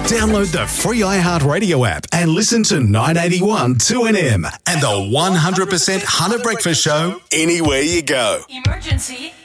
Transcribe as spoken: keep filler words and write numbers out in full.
Download the free iHeartRadio app and listen to nine eighty-one two N M and the one hundred percent Hunter Breakfast Show anywhere you go. Emergency.